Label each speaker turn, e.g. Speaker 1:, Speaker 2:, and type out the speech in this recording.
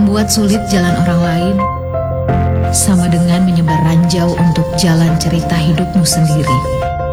Speaker 1: Membuat sulit jalan orang lain sama dengan menyebar ranjau untuk jalan cerita hidupmu sendiri.